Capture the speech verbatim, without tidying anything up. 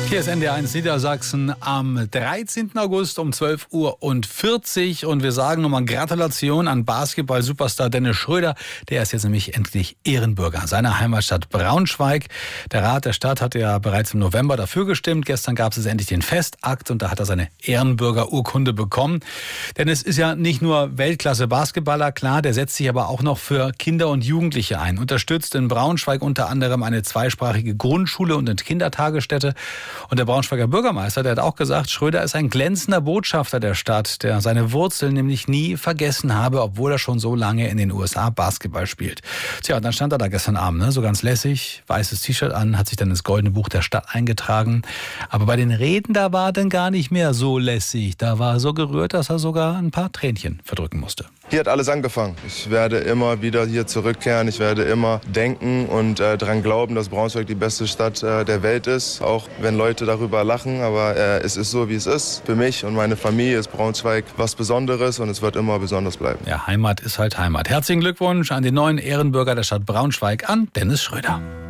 Hier ist N D R eins Niedersachsen am dreizehnten August um zwölf Uhr vierzig und wir sagen nochmal Gratulation an Basketball-Superstar Dennis Schröder. Der ist jetzt nämlich endlich Ehrenbürger seiner Heimatstadt Braunschweig. Der Rat der Stadt hatte ja bereits im November dafür gestimmt. Gestern gab es endlich den Festakt und da hat er seine Ehrenbürgerurkunde bekommen. Dennis ist ja nicht nur Weltklasse-Basketballer, klar, der setzt sich aber auch noch für Kinder und Jugendliche ein. Unterstützt in Braunschweig unter anderem eine zweisprachige Grundschule und eine Kindertagesstätte. Und der Braunschweiger Bürgermeister, der hat auch gesagt, Schröder ist ein glänzender Botschafter der Stadt, der seine Wurzeln nämlich nie vergessen habe, obwohl er schon so lange in den U S A Basketball spielt. Tja, und dann stand er da gestern Abend, ne, so ganz lässig, weißes T-Shirt an, hat sich dann ins Goldene Buch der Stadt eingetragen. Aber bei den Reden, da war er dann gar nicht mehr so lässig. Da war er so gerührt, dass er sogar ein paar Tränchen verdrücken musste. Hier hat alles angefangen. Ich werde immer wieder hier zurückkehren. Ich werde immer denken und äh, daran glauben, dass Braunschweig die beste Stadt äh, der Welt ist. Auch wenn Leute darüber lachen, aber äh, es ist so, wie es ist. Für mich und meine Familie ist Braunschweig was Besonderes und es wird immer besonders bleiben. Ja, Heimat ist halt Heimat. Herzlichen Glückwunsch an den neuen Ehrenbürger der Stadt Braunschweig, an Dennis Schröder.